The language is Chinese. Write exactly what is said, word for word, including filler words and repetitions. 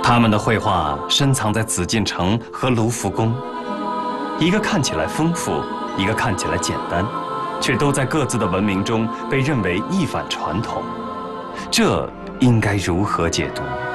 他们的绘画深藏在紫禁城和卢浮宫，一个看起来丰富，一个看起来简单，却都在各自的文明中被认为一反传统。这应该如何解读？